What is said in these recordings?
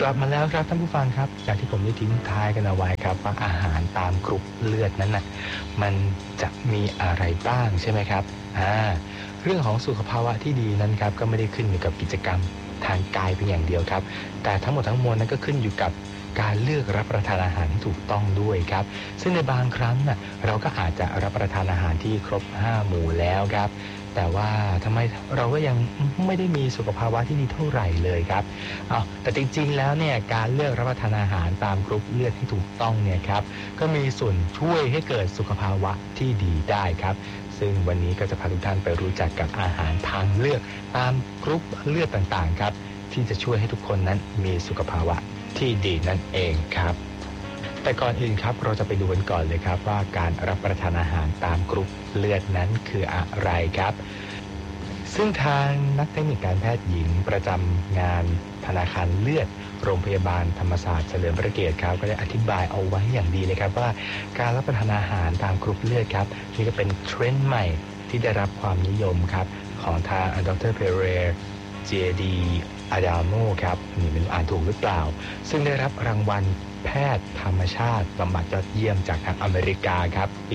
กลับมาแล้วครับท่านผู้ฟังครับจากที่ผมได้ทิ้งท้ายกันเอาไว้ครับว่าอาหารตามกรุ๊ปเลือดนั้นน่ะมันจะมีอะไรบ้างใช่ไหมครับเรื่องของสุขภาวะที่ดีนั้นครับก็ไม่ได้ขึ้นอยู่กับกิจกรรมทางกายเพียงอย่างเดียวครับแต่ทั้งหมดทั้งมวลนั้นก็ขึ้นอยู่กับการเลือกรับประทานอาหารที่ถูกต้องด้วยครับซึ่งในบางครั้งน่ะเราก็อาจจะรับประทานอาหารที่ครบ5หมู่แล้วครับแต่ว่าทำไมเราก็ยังไม่ได้มีสุขภาวะที่ดีเท่าไหร่เลยครับแต่จริงๆแล้วเนี่ยการเลือกรับประทานอาหารตามกรุ๊ปเลือดที่ถูกต้องเนี่ยครับก็มีส่วนช่วยให้เกิดสุขภาวะที่ดีได้ครับซึ่งวันนี้ก็จะพาทุกท่านไปรู้จักกับอาหารทางเลือกตามกรุ๊ปเลือดต่างๆครับที่จะช่วยให้ทุกคนนั้นมีสุขภาวะที่ดีนั่นเองครับแต่ก่อนอื่นครับเราจะไปดูกันก่อนเลยครับว่าการรับประทานอาหารตามกรุ๊ปเลือดนั้นคืออะไรครับซึ่งทางนักเทคนิคการแพทย์หญิงประจำงานธนาคารเลือดโรงพยาบาลธรรมศาสตร์เฉลิมพระเกียรติครับก็ได้อธิบายเอาไว้อย่างดีเลยครับว่าการรับประทานอาหารตามกรุ๊ปเลือดครับนี่ก็เป็นเทรนด์ใหม่ที่ได้รับความนิยมครับของทางดร. เพเรเจดีอาดาโมครับนี่เป็นอ่านถูกหรือเปล่าซึ่งได้รับรางวัลแพทย์ธรรมชาติบำบัดยอดเยี่ยมจากทางอเมริกาครับปี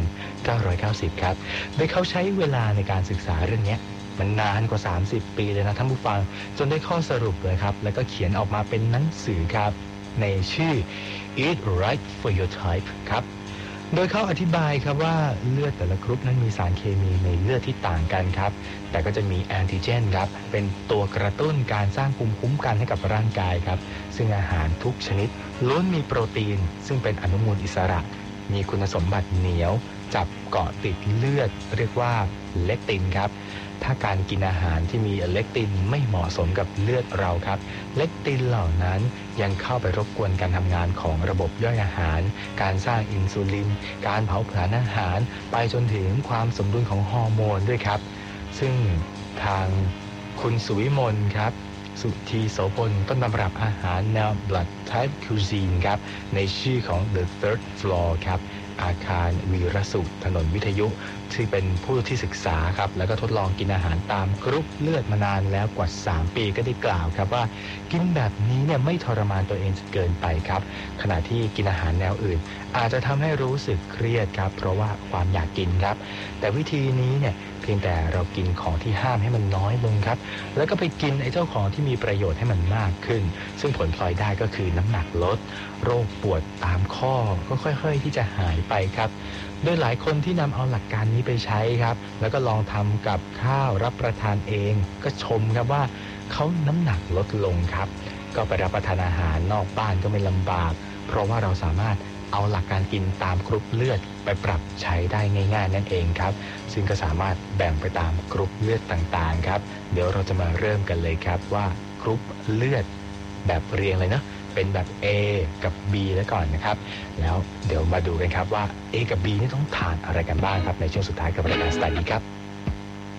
1990 ครับโดยเขาใช้เวลาในการศึกษาเรื่องนี้มันนานกว่า30 ปีเลยนะท่านผู้ฟังจนได้ข้อสรุปเลยครับแล้วก็เขียนออกมาเป็นหนังสือครับในชื่อ Eat Right for Your Type ครับโดยเขาอธิบายครับว่าเลือดแต่ละกรุ๊ปนั้นมีสารเคมีในเลือดที่ต่างกันครับแต่ก็จะมีแอนติเจนครับเป็นตัวกระตุ้นการสร้างภูมิคุ้มกันให้กับร่างกายครับซึ่งอาหารทุกชนิดล้วนมีโปรตีนซึ่งเป็นอนุมูลอิสระมีคุณสมบัติเหนียวจับเกาะติดเลือดเรียกว่าเลคตินครับถ้าการกินอาหารที่มีเลคตินไม่เหมาะสมกับเลือดเราครับเลคตินเหล่านั้นยังเข้าไปรบกวนการทำงานของระบบย่อยอาหารการสร้างอินซูลินการเผาผลาญอาหารไปจนถึงความสมดุลของฮอร์โมนด้วยครับซึ่งทางคุณสุวิมลครับสุธีโสพลต้นตำรับอาหารแนว Blood Type Cuisine ครับในชื่อของ The Third Floor ครับอาคารวีรสุขถนนวิทยุที่เป็นผู้ที่ศึกษาครับแล้วก็ทดลองกินอาหารตามกรุ๊ปเลือดมานานแล้วกว่า3 ปีก็ได้กล่าวครับว่ากินแบบนี้เนี่ยไม่ทรมานตัวเองจนเกินไปครับขณะที่กินอาหารแนวอื่นอาจจะทำให้รู้สึกเครียดครับเพราะว่าความอยากกินครับแต่วิธีนี้เนี่ยเพียงแต่เรากินของที่ห้ามให้มันน้อยลงครับแล้วก็ไปกินไอ้เจ้าของที่มีประโยชน์ให้มันมากขึ้นซึ่งผลพลอยได้ก็คือน้ำหนักลดโรคปวดตามข้อก็ค่อยๆที่จะหายไปครับโดยหลายคนที่นำเอาหลักการนี้ไปใช้ครับแล้วก็ลองทำกับข้าวรับประทานเองก็ชมครับว่าเขาน้ำหนักลดลงครับก็ไปรับประทานอาหารนอกบ้านก็ไม่ลำบากเพราะว่าเราสามารถเอาหลักการกินตามกรุ๊ปเลือดไปปรับใช้ได้ง่ายๆนั่นเองครับซึ่งก็สามารถแบ่งไปตามกรุ๊ปเลือดต่างๆครับเดี๋ยวเราจะมาเริ่มกันเลยครับว่ากรุ๊ปเลือดแบบเรียงเลยนะเป็นแบบ A กับ B แล้วก่อนนะครับแล้วเดี๋ยวมาดูกันครับว่า A กับ B นี่ต้องทานอะไรกันบ้างครับในช่วงสุดท้ายกับรายการสไตล์นี้ครับ